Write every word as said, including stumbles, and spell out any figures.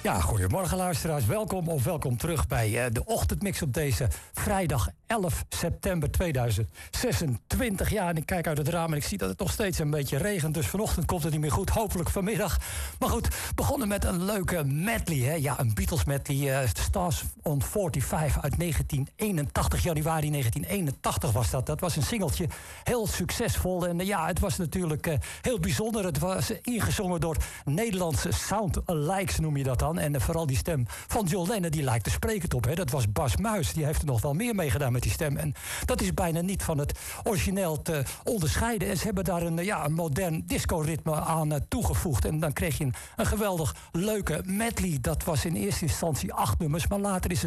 Ja, goedemorgen luisteraars. Welkom of welkom terug bij uh, de ochtendmix op deze vrijdag elf september tweeduizend zesentwintig. Ja, en ik kijk uit het raam en ik zie dat het nog steeds een beetje regent. Dus vanochtend komt het niet meer goed. Hopelijk vanmiddag. Maar goed, begonnen met een leuke medley. Hè? Ja, een Beatles medley. Uh, Stars on vijfenveertig uit negentien eenentachtig. Januari negentien eenentachtig was dat. Dat was een singeltje. Heel succesvol. En uh, ja, het was natuurlijk uh, heel bijzonder. Het was ingezongen door Nederlandse sound-alikes, noem je dat dan. En uh, vooral die stem van John Lennon, die lijkt te sprekend op. Hè? Dat was Bas Muis. Die heeft er nog wel meer mee gedaan met die stem. En dat is bijna niet van het origineel te onderscheiden. En ze hebben daar een, ja, een modern disco-ritme aan uh, toegevoegd. En dan kreeg je een, een geweldig leuke medley. Dat was in eerste instantie acht nummers, maar later is het